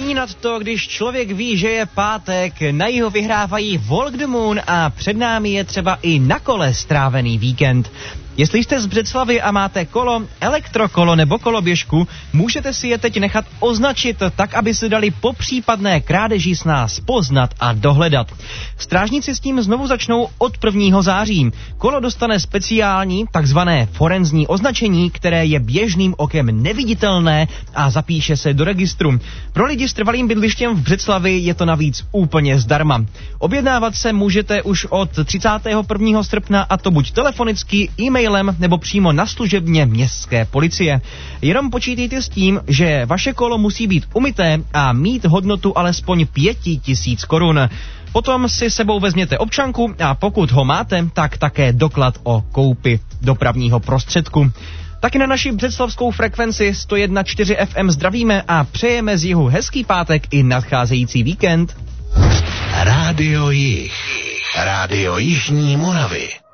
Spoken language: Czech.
zapomínat to, když člověk ví, že je pátek, na jihu vyhrávají Walk the Moon a před námi je třeba i na kole strávený víkend. Jestli jste z Břeclavi a máte kolo, elektrokolo nebo koloběžku, můžete si je teď nechat označit tak, aby se dali po případné krádeži s nás poznat a dohledat. Strážníci s tím znovu začnou od 1. září. Kolo dostane speciální, takzvané forenzní označení, které je běžným okem neviditelné a zapíše se do registru. Pro lidi s trvalým bydlištěm v Břeclavi je to navíc úplně zdarma. Objednávat se můžete už od 31. srpna, a to buď telefonicky, e-mailem nebo přímo na služebně městské policie. Jenom počítejte s tím, že vaše kolo musí být umyté a mít hodnotu alespoň 5 000 korun. Potom si sebou vezměte občanku a pokud ho máte, tak také doklad o koupi dopravního prostředku. Taky na naši břeclavskou frekvenci 101,4 FM zdravíme a přejeme z jihu hezký pátek i nadcházející víkend. Rádio Jih. Rádio Jižní Moravy.